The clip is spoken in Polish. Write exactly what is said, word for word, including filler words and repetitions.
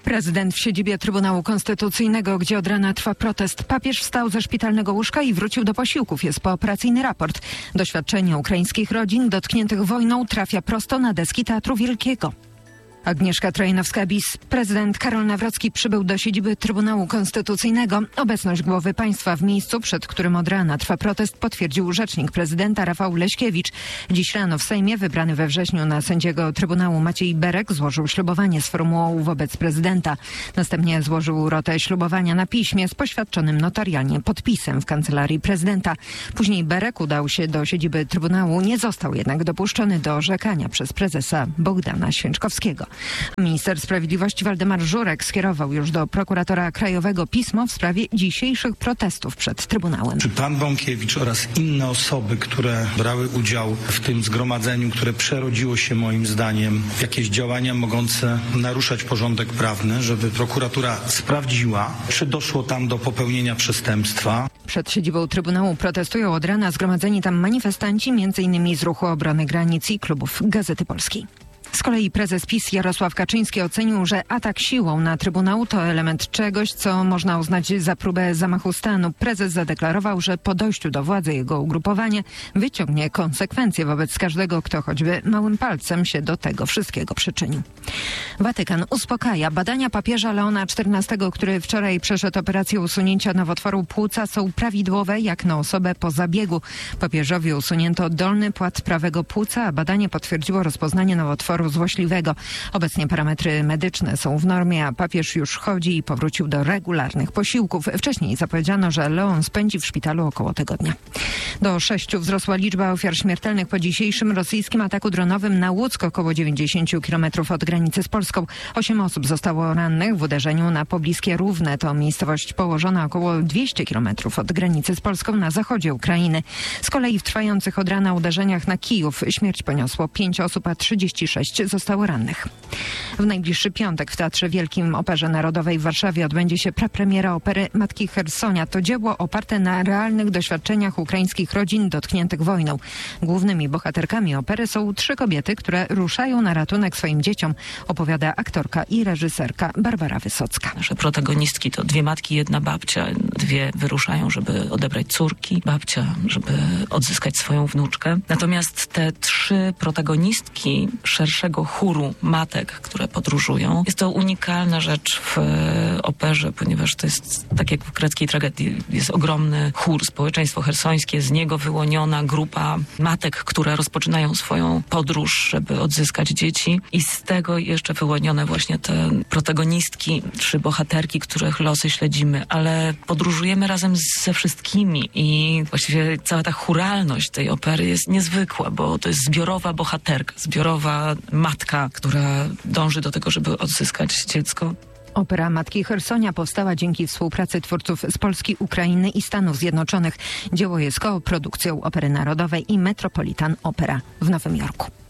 Prezydent w siedzibie Trybunału Konstytucyjnego, gdzie od rana trwa protest. Papież wstał ze szpitalnego łóżka i wrócił do posiłków. Jest pooperacyjny raport. Doświadczenie ukraińskich rodzin dotkniętych wojną trafia prosto na deski Teatru Wielkiego. Agnieszka Trojanowska-Bis. Prezydent Karol Nawrocki przybył do siedziby Trybunału Konstytucyjnego. Obecność głowy państwa w miejscu, przed którym od rana trwa protest, potwierdził rzecznik prezydenta Rafał Leśkiewicz. Dziś rano w Sejmie wybrany we wrześniu na sędziego Trybunału Maciej Berek złożył ślubowanie z formułą wobec prezydenta. Następnie złożył rotę ślubowania na piśmie z poświadczonym notarialnie podpisem w kancelarii prezydenta. Później Berek udał się do siedziby Trybunału. Nie został jednak dopuszczony do orzekania przez prezesa Bogdana Święczkowskiego. Minister Sprawiedliwości Waldemar Żurek skierował już do prokuratora krajowego pismo w sprawie dzisiejszych protestów przed Trybunałem. Czy pan Bąkiewicz oraz inne osoby, które brały udział w tym zgromadzeniu, które przerodziło się moim zdaniem w jakieś działania mogące naruszać porządek prawny, żeby prokuratura sprawdziła, czy doszło tam do popełnienia przestępstwa? Przed siedzibą Trybunału protestują od rana zgromadzeni tam manifestanci, między innymi z Ruchu Obrony Granic i klubów Gazety Polskiej. Z kolei prezes PiS Jarosław Kaczyński ocenił, że atak siłą na Trybunał to element czegoś, co można uznać za próbę zamachu stanu. Prezes zadeklarował, że po dojściu do władzy jego ugrupowanie wyciągnie konsekwencje wobec każdego, kto choćby małym palcem się do tego wszystkiego przyczynił. Watykan uspokaja. Badania papieża Leona czternastego, który wczoraj przeszedł operację usunięcia nowotworu płuca, są prawidłowe jak na osobę po zabiegu. Papieżowi usunięto dolny płat prawego płuca, a badanie potwierdziło rozpoznanie nowotworu złośliwego. Obecnie parametry medyczne są w normie, a papież już chodzi i powrócił do regularnych posiłków. Wcześniej zapowiedziano, że Leon spędzi w szpitalu około tygodnia. Do sześciu wzrosła liczba ofiar śmiertelnych po dzisiejszym rosyjskim ataku dronowym na Łuck, około dziewięćdziesiąt kilometrów od granicy z Polską. Osiem osób zostało rannych w uderzeniu na pobliskie Równe. To miejscowość położona około dwieście kilometrów od granicy z Polską na zachodzie Ukrainy. Z kolei w trwających od rana uderzeniach na Kijów śmierć poniosło pięć osób, a trzydzieści sześć zostało rannych. W najbliższy piątek w Teatrze Wielkim Operze Narodowej w Warszawie odbędzie się prapremiera opery Matki Chersonia. To dzieło oparte na realnych doświadczeniach ukraińskich rodzin dotkniętych wojną. Głównymi bohaterkami opery są trzy kobiety, które ruszają na ratunek swoim dzieciom, opowiada aktorka i reżyserka Barbara Wysocka. Nasze protagonistki to dwie matki, jedna babcia. Dwie wyruszają, żeby odebrać córki. Babcia, żeby odzyskać swoją wnuczkę. Natomiast te trzy protagonistki szerszego chóru matek, które podróżują. Jest to unikalna rzecz w operze, ponieważ to jest, tak jak w greckiej tragedii, jest ogromny chór, społeczeństwo chersońskie, z niego wyłoniona grupa matek, które rozpoczynają swoją podróż, żeby odzyskać dzieci i z tego jeszcze wyłonione właśnie te protagonistki, trzy bohaterki, których losy śledzimy, ale podróżujemy razem ze wszystkimi i właściwie cała ta chóralność tej opery jest niezwykła, bo to jest zbiorowa bohaterka, zbiorowa matka, która dąży do tego, żeby odzyskać dziecko. Opera Matki Chersonia powstała dzięki współpracy twórców z Polski, Ukrainy i Stanów Zjednoczonych. Dzieło jest koprodukcją Opery Narodowej i Metropolitan Opera w Nowym Jorku.